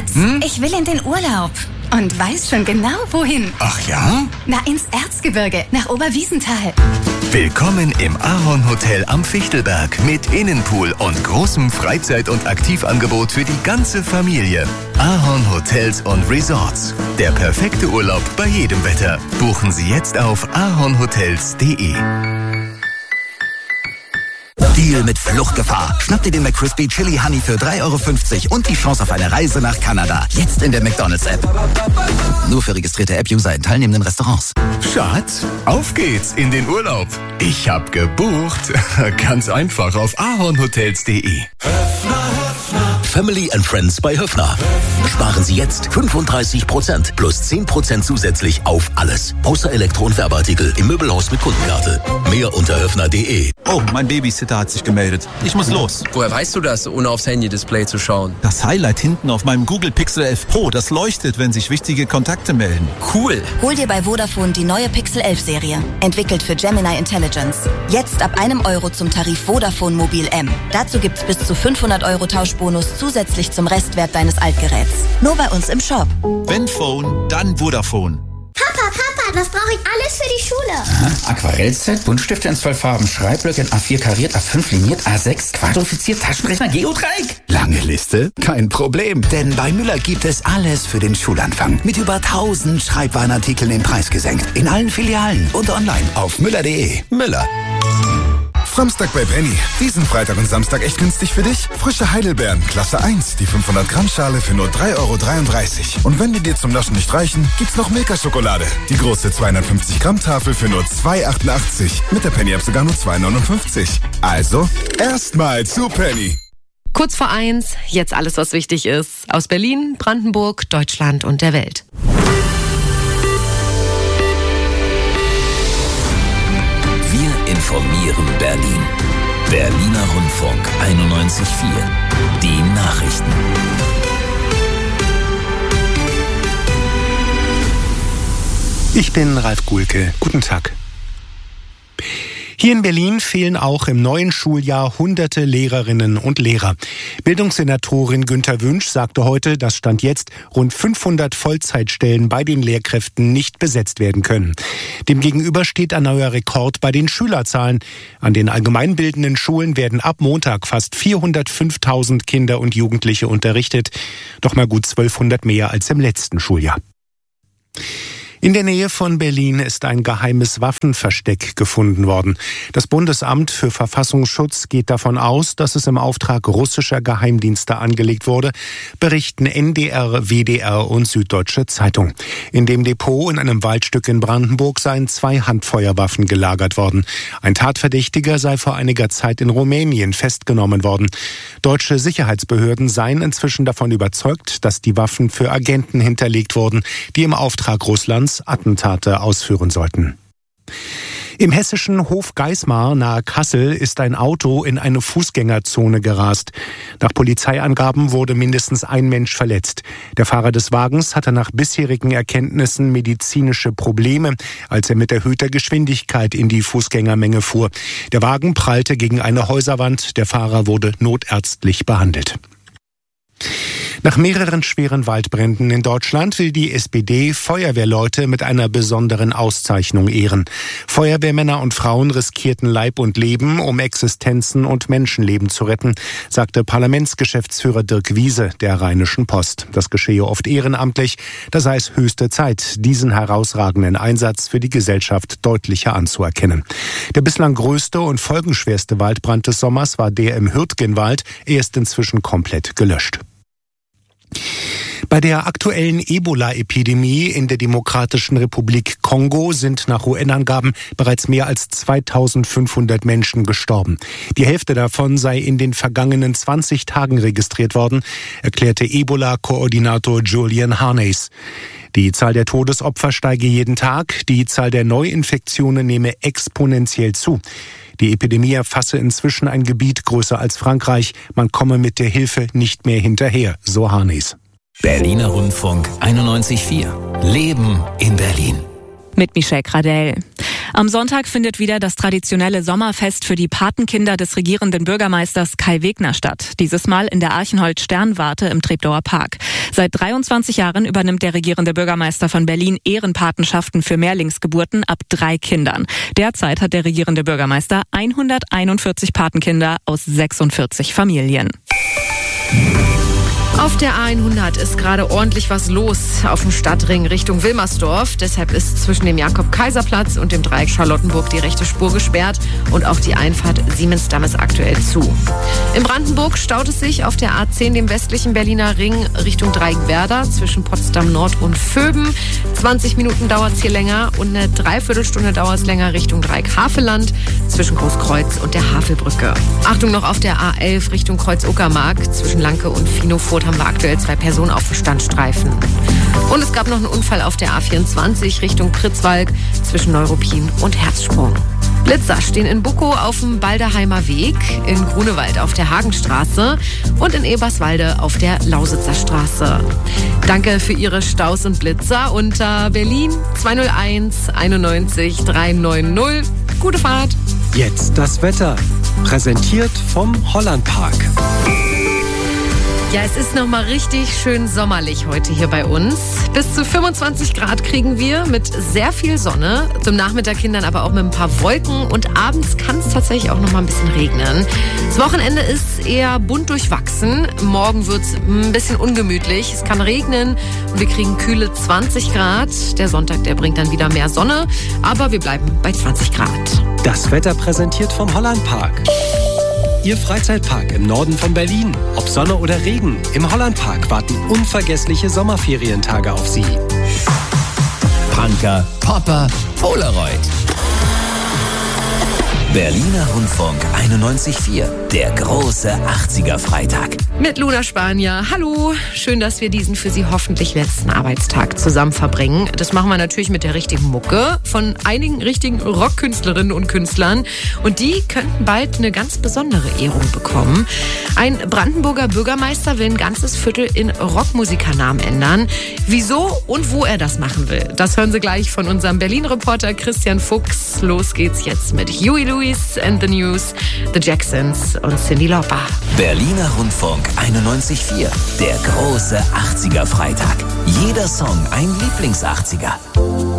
Schatz, ich will in den Urlaub. Und weiß schon genau, wohin. Ach ja? Na, ins Erzgebirge, nach Oberwiesenthal. Willkommen im Ahorn Hotel am Fichtelberg mit Innenpool und großem Freizeit- und Aktivangebot für die ganze Familie. Ahorn Hotels und Resorts. Der perfekte Urlaub bei jedem Wetter. Buchen Sie jetzt auf ahornhotels.de. Deal mit Fluchtgefahr. Schnapp dir den McCrispy Chili Honey für 3,50 € und die Chance auf eine Reise nach Kanada. Jetzt in der McDonald's-App. Nur für registrierte App-User in teilnehmenden Restaurants. Schatz, auf geht's in den Urlaub. Ich hab gebucht. Ganz einfach auf ahornhotels.de. Family and Friends bei Höfner. Sparen Sie jetzt 35% plus 10% zusätzlich auf alles. Außer Elektro- und Werbeartikel im Möbelhaus mit Kundenkarte. Mehr unter höfner.de. Oh, mein Babysitter hat sich gemeldet. Ich muss los. Woher weißt du das, ohne aufs Handy-Display zu schauen? Das Highlight hinten auf meinem Google Pixel 11 Pro, das leuchtet, wenn sich wichtige Kontakte melden. Cool. Hol dir bei Vodafone die neue Pixel 11 Serie. Entwickelt für Gemini Intelligence. Jetzt ab €1 zum Tarif Vodafone Mobil M. Dazu gibt's bis zu 500 € Tauschbonus zusätzlich zum Restwert deines Altgeräts. Nur bei uns im Shop. Wenn Phone, dann Vodafone. Papa, was brauche ich alles für die Schule? Aquarellset, Buntstifte in 12 Farben, Schreibblöcke in A4 kariert, A5 liniert, A6 quadrifiziert, Taschenrechner, Geodreieck. Lange Liste? Kein Problem, denn bei Müller gibt es alles für den Schulanfang. Mit über 1000 Schreibwarenartikeln den Preis gesenkt. In allen Filialen und online auf müller.de. Müller. Samstag bei Penny. Diesen Freitag und Samstag echt günstig für dich? Frische Heidelbeeren, Klasse 1, die 500 Gramm Schale für nur 3,33 €. Und wenn die dir zum Naschen nicht reichen, gibt's noch Milka-Schokolade. Die große 250 Gramm Tafel für nur 2,88 €. Mit der Penny-App sogar nur 2,59 €. Also, erstmal zu Penny. Kurz vor 1, jetzt alles, was wichtig ist. Aus Berlin, Brandenburg, Deutschland und der Welt. Wir informieren Berlin. Berliner Rundfunk 91.4. Die Nachrichten. Ich bin Ralf Gulke. Guten Tag. Hier in Berlin fehlen auch im neuen Schuljahr hunderte Lehrerinnen und Lehrer. Bildungssenatorin Günther Wünsch sagte heute, dass Stand jetzt rund 500 Vollzeitstellen bei den Lehrkräften nicht besetzt werden können. Demgegenüber steht ein neuer Rekord bei den Schülerzahlen. An den allgemeinbildenden Schulen werden ab Montag fast 405.000 Kinder und Jugendliche unterrichtet. Doch mal gut 1200 mehr als im letzten Schuljahr. In der Nähe von Berlin ist ein geheimes Waffenversteck gefunden worden. Das Bundesamt für Verfassungsschutz geht davon aus, dass es im Auftrag russischer Geheimdienste angelegt wurde, berichten NDR, WDR und Süddeutsche Zeitung. In dem Depot in einem Waldstück in Brandenburg seien 2 Handfeuerwaffen gelagert worden. Ein Tatverdächtiger sei vor einiger Zeit in Rumänien festgenommen worden. Deutsche Sicherheitsbehörden seien inzwischen davon überzeugt, dass die Waffen für Agenten hinterlegt wurden, die im Auftrag Russlands Attentate ausführen sollten. Im hessischen Hofgeismar nahe Kassel ist ein Auto in eine Fußgängerzone gerast. Nach Polizeiangaben wurde mindestens ein Mensch verletzt. Der Fahrer des Wagens hatte nach bisherigen Erkenntnissen medizinische Probleme, als er mit erhöhter Geschwindigkeit in die Fußgängermenge fuhr. Der Wagen prallte gegen eine Häuserwand. Der Fahrer wurde notärztlich behandelt. Nach mehreren schweren Waldbränden in Deutschland will die SPD Feuerwehrleute mit einer besonderen Auszeichnung ehren. Feuerwehrmänner und Frauen riskierten Leib und Leben, um Existenzen und Menschenleben zu retten, sagte Parlamentsgeschäftsführer Dirk Wiese der Rheinischen Post. Das geschehe oft ehrenamtlich, da sei es höchste Zeit, diesen herausragenden Einsatz für die Gesellschaft deutlicher anzuerkennen. Der bislang größte und folgenschwerste Waldbrand des Sommers war der im Hürtgenwald. Er ist inzwischen komplett gelöscht. Bei der aktuellen Ebola-Epidemie in der Demokratischen Republik Kongo sind nach UN-Angaben bereits mehr als 2500 Menschen gestorben. Die Hälfte davon sei in den vergangenen 20 Tagen registriert worden, erklärte Ebola-Koordinator Julian Harneys. Die Zahl der Todesopfer steige jeden Tag, die Zahl der Neuinfektionen nehme exponentiell zu. Die Epidemie erfasse inzwischen ein Gebiet größer als Frankreich. Man komme mit der Hilfe nicht mehr hinterher, so Harneys. Berliner Rundfunk 91.4. Leben in Berlin. Mit Michelle Gradell. Am Sonntag findet wieder das traditionelle Sommerfest für die Patenkinder des regierenden Bürgermeisters Kai Wegner statt. Dieses Mal in der Archenhold-Sternwarte im Treptower Park. Seit 23 Jahren übernimmt der regierende Bürgermeister von Berlin Ehrenpatenschaften für Mehrlingsgeburten ab 3 Kindern. Derzeit hat der regierende Bürgermeister 141 Patenkinder aus 46 Familien. Auf der A100 ist gerade ordentlich was los auf dem Stadtring Richtung Wilmersdorf. Deshalb ist zwischen dem Jakob-Kaiser-Platz und dem Dreieck Charlottenburg die rechte Spur gesperrt und auch die Einfahrt Siemensdamm ist aktuell zu. In Brandenburg staut es sich auf der A10, dem westlichen Berliner Ring, Richtung Dreieck Werder zwischen Potsdam Nord und Vöben. 20 Minuten dauert es hier länger und eine Dreiviertelstunde dauert es länger Richtung Dreieck Havelland zwischen Großkreuz und der Havelbrücke. Achtung noch auf der A11 Richtung Kreuz-Uckermark zwischen Lanke und Finofurt haben wir aktuell 2 Personen auf dem Standstreifen. Und es gab noch einen Unfall auf der A24 Richtung Pritzwalk zwischen Neuruppin und Herzsprung. Blitzer stehen in Buckow auf dem Balderheimer Weg, in Grunewald auf der Hagenstraße und in Eberswalde auf der Lausitzer Straße. Danke für Ihre Staus und Blitzer unter Berlin 201 91 390. Gute Fahrt! Jetzt das Wetter. Präsentiert vom Hollandpark. Ja, es ist nochmal richtig schön sommerlich heute hier bei uns. Bis zu 25 Grad kriegen wir mit sehr viel Sonne. Zum Nachmittag hin dann aber auch mit ein paar Wolken. Und abends kann es tatsächlich auch nochmal ein bisschen regnen. Das Wochenende ist eher bunt durchwachsen. Morgen wird es ein bisschen ungemütlich. Es kann regnen und wir kriegen kühle 20 Grad. Der Sonntag, der bringt dann wieder mehr Sonne. Aber wir bleiben bei 20 Grad. Das Wetter präsentiert vom Hollandpark. Ihr Freizeitpark im Norden von Berlin. Ob Sonne oder Regen, im Hollandpark warten unvergessliche Sommerferientage auf Sie. Punker, Popper, Polaroid. Berliner Rundfunk 91.4, der große 80er-Freitag. Mit Luna Spanier. Hallo, schön, dass wir diesen für Sie hoffentlich letzten Arbeitstag zusammen verbringen. Das machen wir natürlich mit der richtigen Mucke von einigen richtigen Rockkünstlerinnen und Künstlern. Und die könnten bald eine ganz besondere Ehrung bekommen. Ein Brandenburger Bürgermeister will ein ganzes Viertel in Rockmusikernamen ändern. Wieso und wo er das machen will, das hören Sie gleich von unserem Berlin-Reporter Christian Fuchs. Los geht's jetzt mit Huey Lewis and the News, The Jacksons und Cyndi Lauper. Berliner Rundfunk 91.4, der große 80er-Freitag. Jeder Song ein Lieblings-80er.